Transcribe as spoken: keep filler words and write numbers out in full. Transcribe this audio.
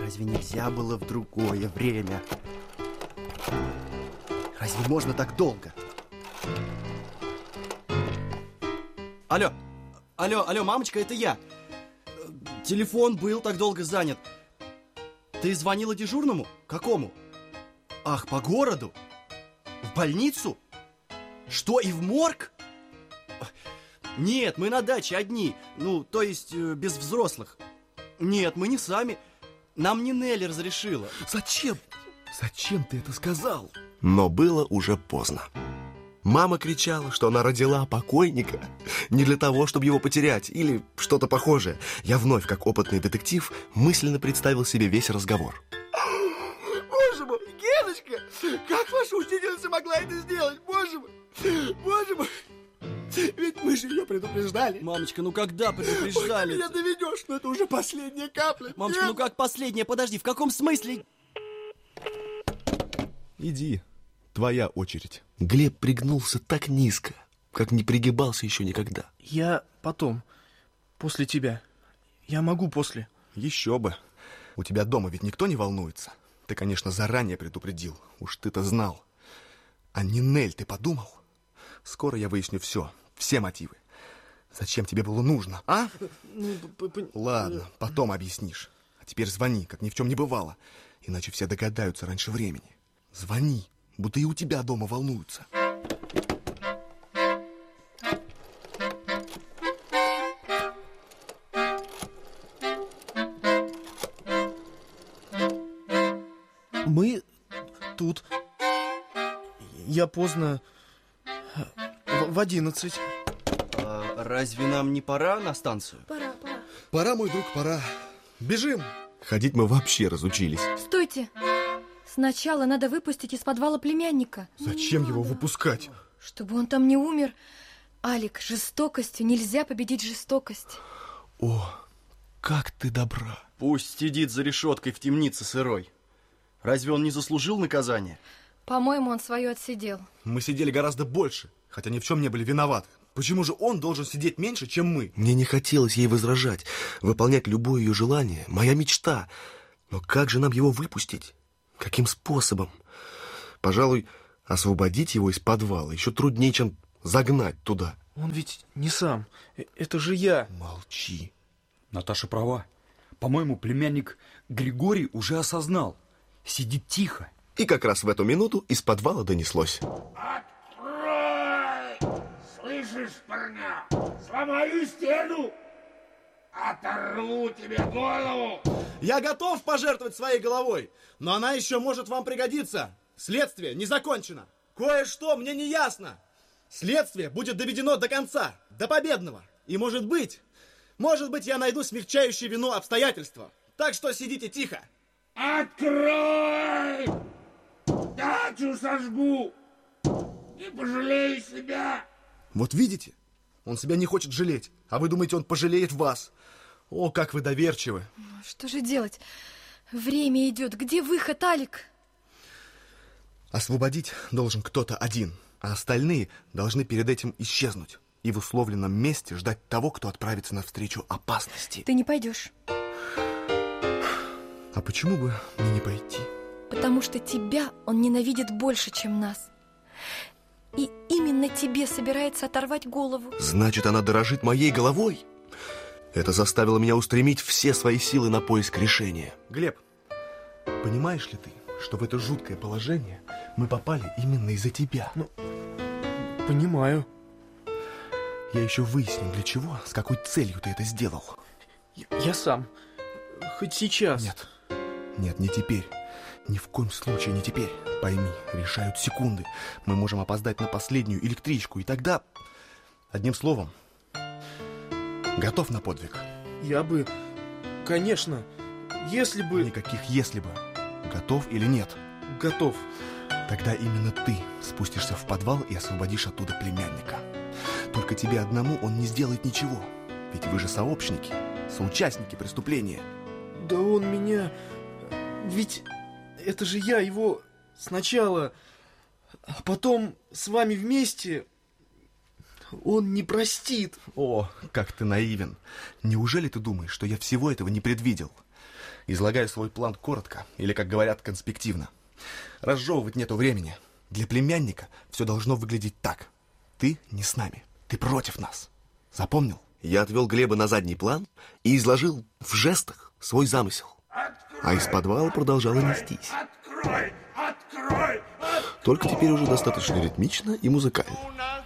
Разве нельзя было в другое время? Разве можно так долго? Алло, алло, алло, мамочка, это я. Телефон был так долго занят. Ты звонила дежурному? Какому? Ах, по городу? В больницу? Что, и в морг? Нет, мы на даче одни. Ну, то есть э, без взрослых. Нет, мы не сами. Нам не Нелли разрешила. Зачем? Зачем ты это сказал? Но было уже поздно. Мама кричала, что она родила покойника не для того, чтобы его потерять, или что-то похожее. Я вновь, как опытный детектив, мысленно представил себе весь разговор. Боже мой, Геночка! Как ваша учительница могла это сделать? Боже мой! Боже мой! Ведь мы же ее предупреждали. Мамочка, ну когда предупреждали? Ой, меня доведешь, но это уже последняя капля. Мамочка, Нет. ну как последняя? Подожди, в каком смысле? Иди, твоя очередь. Глеб пригнулся так низко, как не пригибался еще никогда. Я потом, после тебя. Я могу после. Еще бы. У тебя дома ведь никто не волнуется. Ты, конечно, заранее предупредил. Уж ты-то знал. А Нинель, ты подумал? Скоро я выясню все, все мотивы. Зачем тебе было нужно, а? Ладно, потом объяснишь. А теперь звони, как ни в чем не бывало. Иначе все догадаются раньше времени. Звони, будто и у тебя дома волнуются. Мы тут. Я поздно. В, в одиннадцать. А разве нам не пора на станцию? Пора, пора. Пора, мой друг, пора. Бежим. Ходить мы вообще разучились. Стойте. Сначала надо выпустить из подвала племянника. Зачем его выпускать? Чтобы он там не умер. Алик, жестокостью нельзя победить жестокость. О, как ты добра. Пусть сидит за решеткой в темнице сырой. Разве он не заслужил наказания? По-моему, он свое отсидел. Мы сидели гораздо больше, хотя ни в чем не были виноваты. Почему же он должен сидеть меньше, чем мы? Мне не хотелось ей возражать. Выполнять любое ее желание — моя мечта. Но как же нам его выпустить? Каким способом? Пожалуй, освободить его из подвала еще труднее, чем загнать туда. Он ведь не сам. Это же я. Молчи. Наташа права. По-моему, племянник Григорий уже осознал. Сидит тихо. И как раз в эту минуту из подвала донеслось. Открой! Слышишь, парня? Сломаю стену! Оторву тебе голову! Я готов пожертвовать своей головой, но она еще может вам пригодиться. Следствие не закончено. Кое-что мне не ясно. Следствие будет доведено до конца, до победного. И может быть, может быть, я найду смягчающие вину обстоятельства. Так что сидите тихо. Открой! Дачу сожгу! Не пожалею себя! Вот видите? Он себя не хочет жалеть, а вы думаете, он пожалеет вас. О, как вы доверчивы. Что же делать? Время идет. Где выход, Алик? Освободить должен кто-то один, а остальные должны перед этим исчезнуть и в условленном месте ждать того, кто отправится навстречу опасности. Ты не пойдешь. А почему бы мне не пойти? Потому что тебя он ненавидит больше, чем нас. И именно тебе собирается оторвать голову. Значит, она дорожит моей головой? Это заставило меня устремить все свои силы на поиск решения. Глеб, понимаешь ли ты, что в это жуткое положение мы попали именно из-за тебя? Ну, понимаю. Я еще выясню, для чего, с какой целью ты это сделал. Я, я сам. Хоть сейчас. Нет, нет, не теперь. Ни в коем случае не теперь. Пойми, решают секунды. Мы можем опоздать на последнюю электричку, и тогда... Одним словом, готов на подвиг? Я бы... Конечно, если бы... Никаких «если бы». Готов или нет? Готов. Тогда именно ты спустишься в подвал и освободишь оттуда племянника. Только тебе одному он не сделает ничего. Ведь вы же сообщники, соучастники преступления. Да он меня... Ведь это же я его сначала... А потом с вами вместе... Он не простит. О, как ты наивен. Неужели ты думаешь, что я всего этого не предвидел? Излагаю свой план коротко, или, как говорят, конспективно. Разжевывать нету времени. Для племянника все должно выглядеть так. Ты не с нами, ты против нас. Запомнил? Я отвел Глеба на задний план и изложил в жестах свой замысел. Открой, А из подвала продолжало нестись. Открой, открой, открой. Только теперь уже достаточно ритмично и музыкально. У нас